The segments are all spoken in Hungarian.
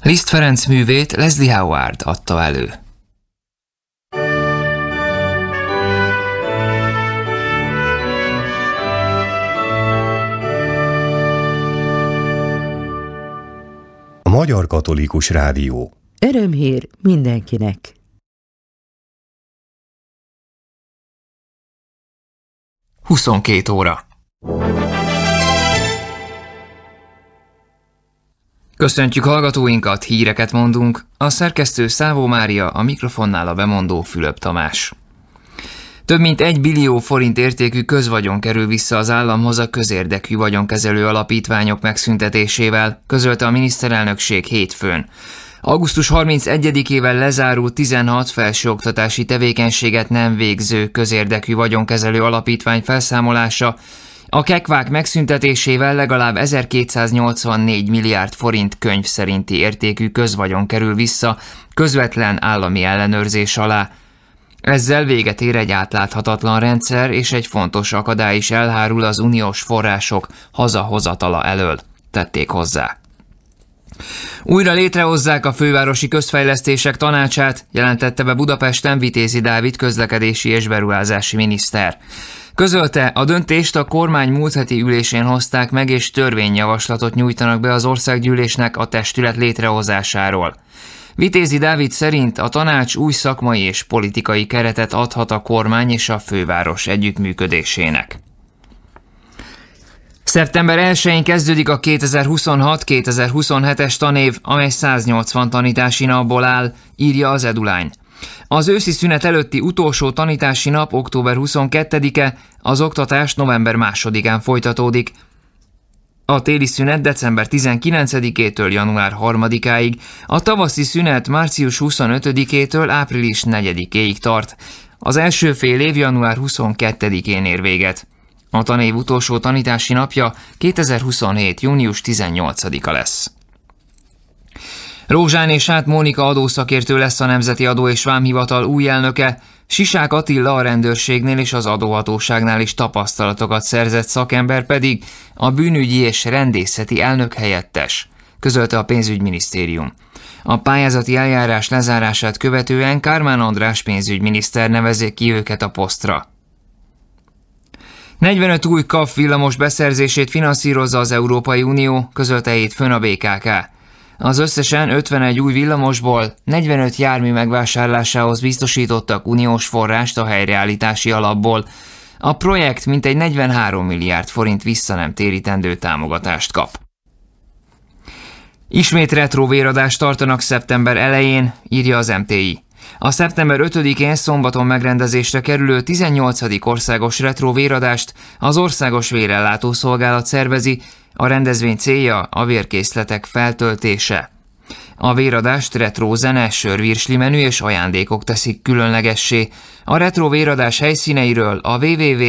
Liszt Ferenc művét Leslie Howard adta elő. A Magyar Katolikus Rádió. Örömhír mindenkinek! Huszonkettő óra. Köszöntjük hallgatóinkat, híreket mondunk, a szerkesztő Szávó Mária, a mikrofonnál a bemondó Fülöp Tamás. Több mint 1 billió forint értékű közvagyon kerül vissza az államhoz a közérdekű vagyonkezelő alapítványok megszüntetésével, közölte a miniszterelnökség hétfőn. Augusztus 31-ével lezárult 16 felsőoktatási tevékenységet nem végző közérdekű vagyonkezelő alapítvány felszámolása, a kekvák megszüntetésével legalább 1284 milliárd forint könyv szerinti értékű közvagyon kerül vissza közvetlen állami ellenőrzés alá. Ezzel véget ér egy átláthatatlan rendszer, és egy fontos akadály is elhárul az uniós források hazahozatala elől, tették hozzá. Újra létrehozzák a Fővárosi Közfejlesztések Tanácsát, jelentette be Budapesten Vitézi Dávid közlekedési és beruházási miniszter. Közölte, a döntést a kormány múlt heti ülésén hozták meg, és törvényjavaslatot nyújtanak be az országgyűlésnek a testület létrehozásáról. Vitézi Dávid szerint a tanács új szakmai és politikai keretet adhat a kormány és a főváros együttműködésének. Szeptember 1-én kezdődik a 2026-2027-es tanév, amely 180 tanítási napból áll, írja az Eduline. Az őszi szünet előtti utolsó tanítási nap október 22-e, az oktatás november 2-án folytatódik. A téli szünet december 19-től január 3-áig, a tavaszi szünet március 25-től április 4-éig tart. Az első fél év január 22-én ér véget. A tanév utolsó tanítási napja 2027. június 18-a lesz. Rózsán Át Mónika adószakértő lesz a Nemzeti Adó és Vámhivatal új elnöke, Sisák Attila a rendőrségnél és az adóhatóságnál is tapasztalatokat szerzett szakember pedig a bűnügyi és rendészeti elnök helyettes, közölte a pénzügyminisztérium. A pályázati eljárás lezárását követően Kármán András pénzügyminiszter nevezi ki őket a posztra. 45 új KAV villamos beszerzését finanszírozza az Európai Unió, közölte hétfőn a BKK. Az összesen 51 új villamosból 45 jármű megvásárlásához biztosítottak uniós forrást a helyreállítási alapból. A projekt mintegy 43 milliárd forint visszanemtérítendő támogatást kap. Ismét retróvéradást tartanak szeptember elején, írja az MTI. A szeptember 5-én szombaton megrendezésre kerülő 18. országos retróvéradást az Országos Vérellátó Szolgálat szervezi, a rendezvény célja a vérkészletek feltöltése. A véradást retro zene, sörvirsli menü és ajándékok teszik különlegessé. A retro véradás helyszíneiről a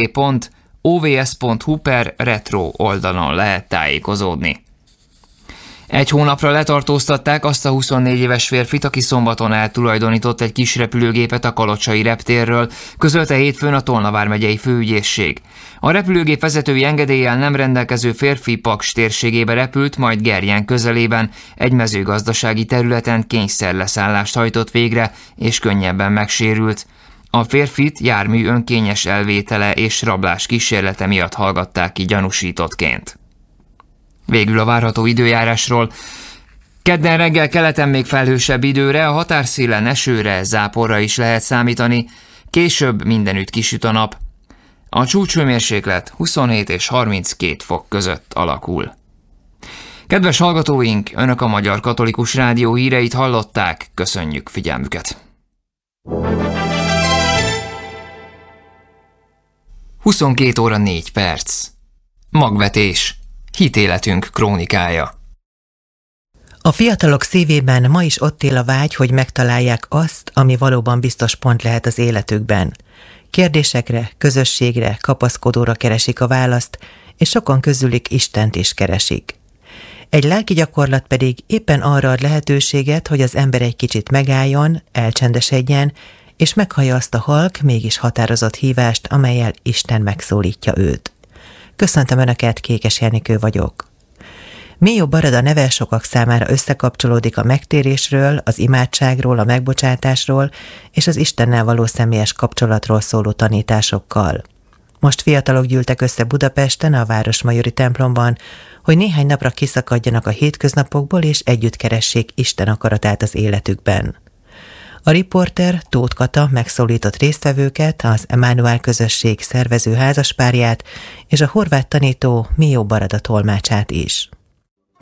www.ovs.hu/retro oldalon lehet tájékozódni. Egy hónapra letartóztatták azt a 24 éves férfit, aki szombaton eltulajdonított egy kis repülőgépet a kalocsai reptérről, közölte hétfőn a Tolna vármegyei főügyészség. A repülőgép vezetői engedéllyel nem rendelkező férfi Paks térségébe repült, majd Gerjen közelében egy mezőgazdasági területen kényszerleszállást hajtott végre, és könnyebben megsérült. A férfit jármű önkényes elvétele és rablás kísérlete miatt hallgatták ki gyanúsítottként. Végül a várható időjárásról. Kedden reggel keleten még felhősebb időre, a határszélen esőre, záporra is lehet számítani, később mindenütt kisüt a nap. A csúcshőmérséklet 27 és 32 fok között alakul. Kedves hallgatóink, Önök a Magyar Katolikus Rádió híreit hallották, köszönjük figyelmüket! 22 óra 4 perc. Magvetés. Hitéletünk krónikája. A fiatalok szívében ma is ott él a vágy, hogy megtalálják azt, ami valóban biztos pont lehet az életükben. Kérdésekre, közösségre, kapaszkodóra keresik a választ, és sokan közülük Istent is keresik. Egy lelki gyakorlat pedig éppen arra ad lehetőséget, hogy az ember egy kicsit megálljon, elcsendesedjen, és meghallja azt a halk, mégis határozott hívást, amellyel Isten megszólítja őt. Köszöntöm Önöket, Kékes Jenikő vagyok. Mio Barada neve sokak számára összekapcsolódik a megtérésről, az imádságról, a megbocsátásról és az Istennel való személyes kapcsolatról szóló tanításokkal. Most fiatalok gyűltek össze Budapesten, a Városmajori templomban, hogy néhány napra kiszakadjanak a hétköznapokból és együtt keressék Isten akaratát az életükben. A riporter, Tóth Kata megszólított résztvevőket, az Emmanuel közösség szervező házaspárját és a horvát tanító Mio Barada tolmácsát is.